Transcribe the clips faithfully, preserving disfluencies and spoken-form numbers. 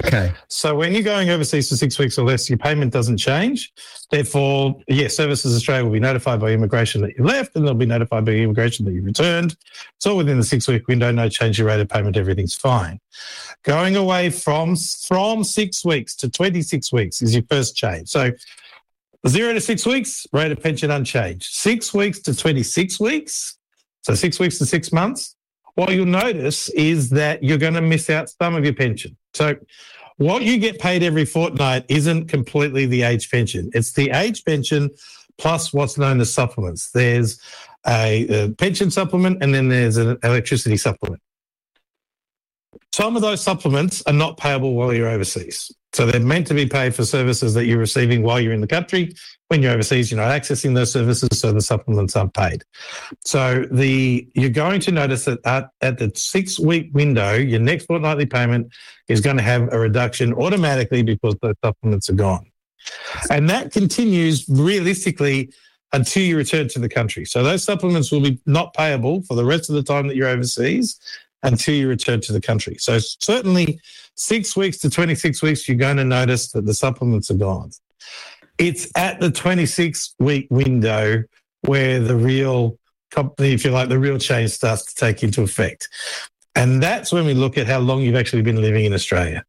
Okay. So when you're going overseas for six weeks or less, your payment doesn't change. Therefore, yes, Services Australia will be notified by immigration that you left, and they'll be notified by immigration that you returned. It's all within the six-week window, no change in rate of payment, everything's fine. Going away from, from six weeks to twenty-six weeks is your first change. So zero to six weeks, rate of pension unchanged. Six weeks to twenty-six weeks, so six weeks to six months, what you'll notice is that you're going to miss out some of your pension. So what you get paid every fortnight isn't completely the age pension. It's the age pension plus what's known as supplements. There's a, a pension supplement and then there's an electricity supplement. Some of those supplements are not payable while you're overseas. So they're meant to be paid for services that you're receiving while you're in the country. When you're overseas, you're not accessing those services, so the supplements aren't paid. So the you're going to notice that at, at the six-week window, your next fortnightly payment is going to have a reduction automatically because those supplements are gone. And that continues realistically until you return to the country. So those supplements will be not payable for the rest of the time that you're overseas until you return to the country. So certainly six weeks to twenty-six weeks, you're going to notice that the supplements are gone. It's at the twenty-six-week window where the real, if you like, the real change starts to take into effect. And that's when we look at how long you've actually been living in Australia.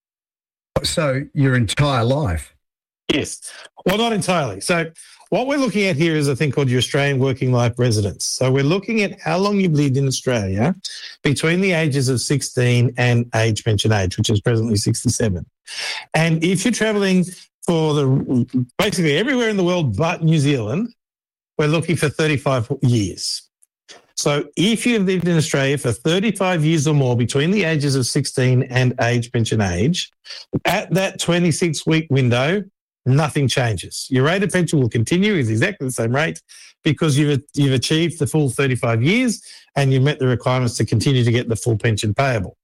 So your entire life? Yes. Well, not entirely. So what we're looking at here is a thing called your Australian working life residence. So we're looking at how long you've lived in Australia between the ages of sixteen and age pension age, which is presently sixty-seven. And if you're travelling for the basically everywhere in the world but New Zealand, we're looking for thirty-five years. So if you've lived in Australia for thirty-five years or more between the ages of sixteen and age pension age, at that twenty-six-week window, nothing changes. Your rate of pension will continue is exactly the same rate because you've you've achieved the full thirty-five years and you've met the requirements to continue to get the full pension payable.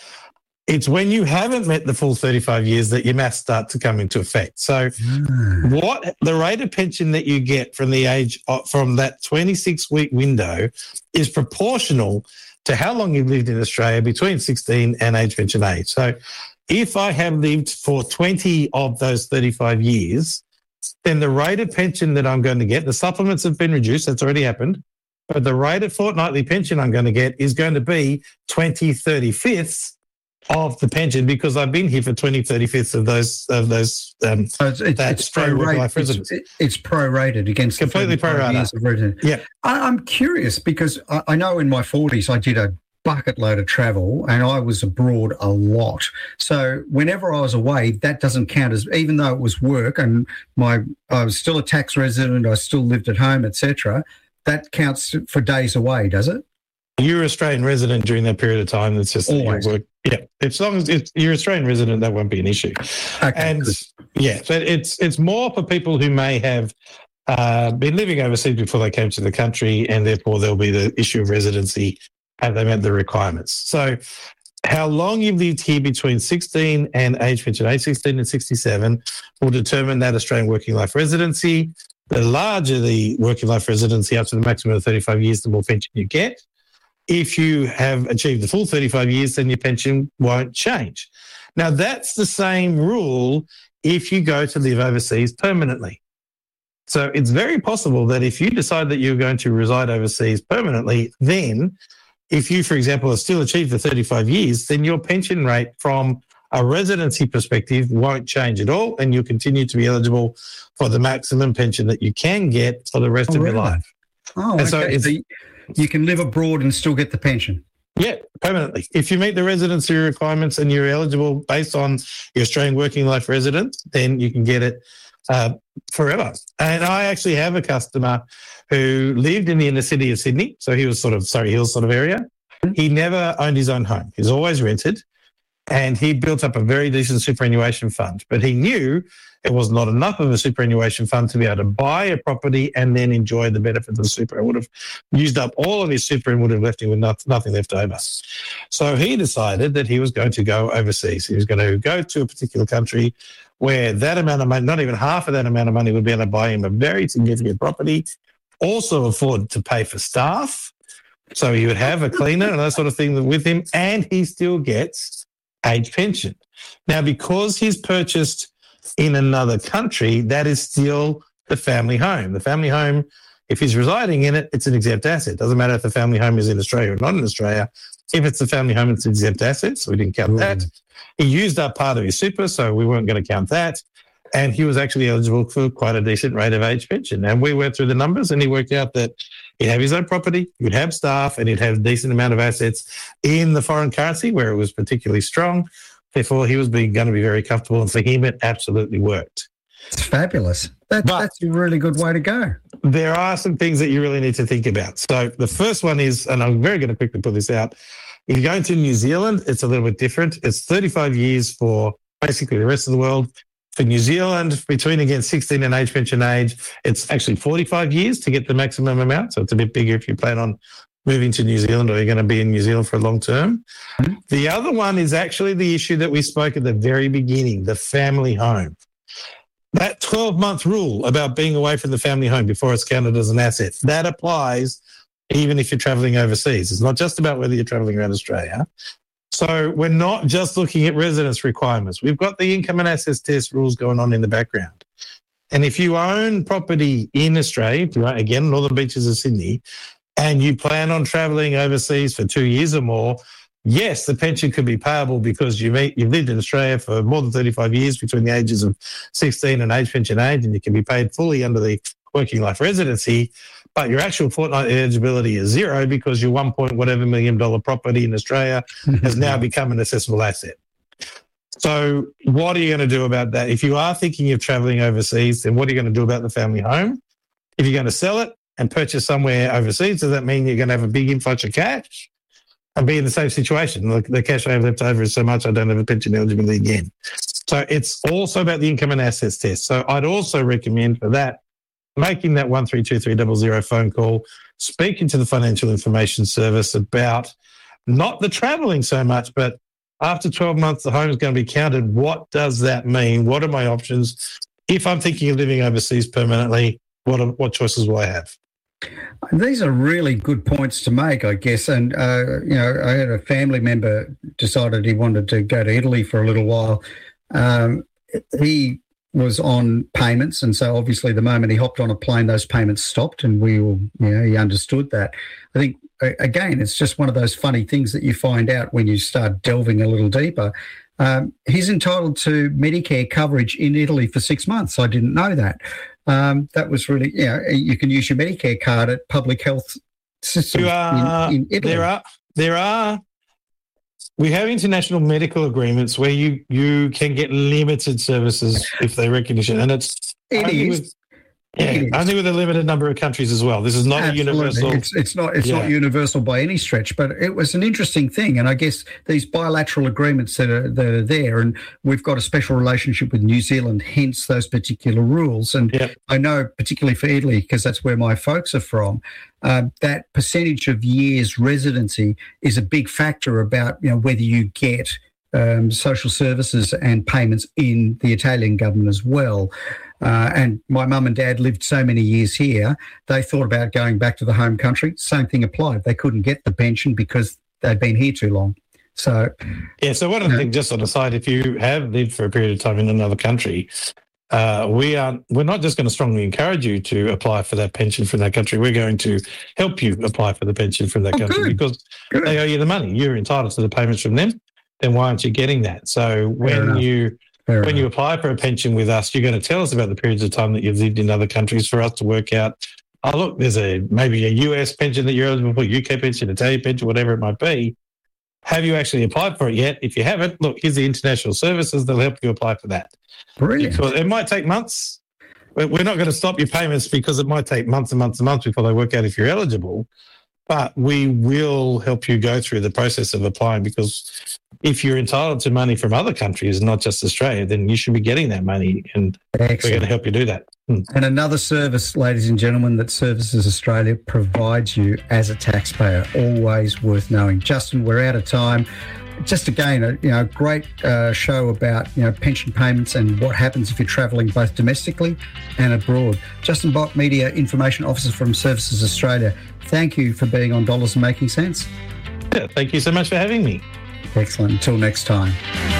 It's when you haven't met the full thirty-five years that your maths start to come into effect. So mm. what the rate of pension that you get from the age of, from that twenty-six-week window is proportional to how long you've lived in Australia between sixteen and age pension age. So if I have lived for twenty of those thirty-five years, then the rate of pension that I'm going to get, the supplements have been reduced, that's already happened, but the rate of fortnightly pension I'm going to get is going to be twenty thirty-fifths of the pension because I've been here for twenty thirty-fifths of those of those um so it's, it's, that it's prorated it's, it's prorated against completely prorated. Yeah, I, I'm curious because I, I know in my forties I did a bucket load of travel and I was abroad a lot. So whenever I was away, that doesn't count as, even though it was work and my I was still a tax resident, I still lived at home, et cetera. That counts for days away, does it? You're Australian resident during that period of time. That's just always work. Yeah, as long as it's, you're Australian resident, that won't be an issue. Okay, and good. yeah, but it's it's more for people who may have uh, been living overseas before they came to the country, and therefore there'll be the issue of residency. Have they met the requirements? So, how long you've lived here between sixteen and age pension age, sixteen and sixty-seven, will determine that Australian working life residency. The larger the working life residency, up to the maximum of thirty-five years, the more pension you get. If you have achieved the full thirty-five years, then your pension won't change. Now, that's the same rule if you go to live overseas permanently. So it's very possible that if you decide that you're going to reside overseas permanently, then if you, for example, have still achieved the thirty-five years, then your pension rate from a residency perspective won't change at all, and you'll continue to be eligible for the maximum pension that you can get for the rest oh, of really? your life. Oh, and okay. so it's, so you can live abroad and still get the pension? Yeah, permanently. If you meet the residency requirements and you're eligible based on your Australian working life resident, then you can get it uh, forever. And I actually have a customer who lived in the inner city of Sydney, so he was sort of Surrey Hills sort of area. He never owned his own home. He's always rented, and he built up a very decent superannuation fund. But he knew it was not enough of a superannuation fund to be able to buy a property and then enjoy the benefits of the super. It would have used up all of his super and would have left him with not, nothing left over. So he decided that he was going to go overseas. He was going to go to a particular country where that amount of money, not even half of that amount of money, would be able to buy him a very significant property, also afford to pay for staff. So he would have a cleaner and that sort of thing with him, and he still gets age pension. Now, because he's purchased in another country, that is still the family home. The family home, if he's residing in it, it's an exempt asset. Doesn't matter if the family home is in Australia or not in Australia. If it's the family home, it's an exempt asset, so we didn't count mm. that. He used up part of his super, so we weren't going to count that. And he was actually eligible for quite a decent rate of age pension. And we went through the numbers and he worked out that he'd have his own property, he'd have staff, and he'd have a decent amount of assets in the foreign currency where it was particularly strong. Therefore, he was being, going to be very comfortable, and for him, it absolutely worked. It's fabulous. That, that's a really good way to go. There are some things that you really need to think about. So the first one is, and I'm very going to quickly put this out, if you're going to New Zealand, it's a little bit different. It's thirty-five years for basically the rest of the world. For New Zealand, between, again, sixteen and age pension age, it's actually forty-five years to get the maximum amount. So it's a bit bigger if you plan on moving to New Zealand or you're going to be in New Zealand for a long term. Mm-hmm. The other one is actually the issue that we spoke at the very beginning, the family home. That twelve-month rule about being away from the family home before it's counted as an asset, that applies even if you're travelling overseas. It's not just about whether you're travelling around Australia. So we're not just looking at residence requirements. We've got the income and assets test rules going on in the background. And if you own property in Australia, again, Northern Beaches of Sydney, and you plan on travelling overseas for two years or more, yes, the pension could be payable because you've, you've lived in Australia for more than thirty-five years between the ages of sixteen and age pension age, and you can be paid fully under the working life residency, but your actual fortnightly eligibility is zero because your one point whatever million dollar property in Australia has now become an assessable asset. So what are you going to do about that? If you are thinking of travelling overseas, then what are you going to do about the family home? If you're going to sell it and purchase somewhere overseas, does that mean you're going to have a big influx of cash and be in the same situation? Look, the cash I have left over is so much I don't have a pension eligibility again. So it's also about the income and assets test. So I'd also recommend for that, making that one three two three zero zero phone call, speaking to the Financial Information Service about not the travelling so much, but after twelve months, the home is going to be counted. What does that mean? What are my options? If I'm thinking of living overseas permanently, what are, what choices will I have? These are really good points to make, I guess. And, uh, you know, I had a family member decided he wanted to go to Italy for a little while. Um, he was on payments, and so obviously the moment he hopped on a plane, those payments stopped, and we all, you know, he understood that. I think, again, it's just one of those funny things that you find out when you start delving a little deeper. Um, he's entitled to Medicare coverage in Italy for six months. I didn't know that. Um, that was really, you know, you can use your Medicare card at public health systems you are, in, in Italy. There are, there are, we have international medical agreements where you, you can get limited services if they recognition, and it's it is. With, yeah, only with a limited number of countries as well. This is not Absolutely. a universal. It's, it's not. It's yeah. not universal by any stretch, but it was an interesting thing. And I guess these bilateral agreements that are that are there, and we've got a special relationship with New Zealand, hence those particular rules. And yep. I know, particularly for Italy, because that's where my folks are from, uh, that percentage of years residency is a big factor about, you know, whether you get um, social services and payments in the Italian government as well. Uh, and my mum and dad lived so many years here, they thought about going back to the home country. Same thing applied. They couldn't get the pension because they'd been here too long. So, yeah, so one of the things, just on the side, if you have lived for a period of time in another country, uh, we are, we're not just going to strongly encourage you to apply for that pension from that country. We're going to help you apply for the pension from that oh, country good. because good. they owe you the money. You're entitled to the payments from them. Then why aren't you getting that? So when you... Fair when enough. you apply for a pension with us, you're going to tell us about the periods of time that you've lived in other countries for us to work out, oh, look, there's a maybe a U S pension that you're eligible for, U K pension, Italian pension, whatever it might be. Have you actually applied for it yet? If you haven't, look, here's the international services. They'll help you apply for that. Brilliant. Because it might take months. We're not going to stop your payments because it might take months and months and months before they work out if you're eligible. But we will help you go through the process of applying, because if you're entitled to money from other countries, not just Australia, then you should be getting that money, and Excellent. we're going to help you do that. Hmm. And another service, ladies and gentlemen, that Services Australia provides you as a taxpayer, always worth knowing. Justin, we're out of time. Just again, a you know, great uh, show about you know pension payments and what happens if you're travelling both domestically and abroad. Justin Bott, Media Information Officer from Services Australia. Thank you for being on Dollars and Making Sense. Yeah, thank you so much for having me. Excellent. Until next time.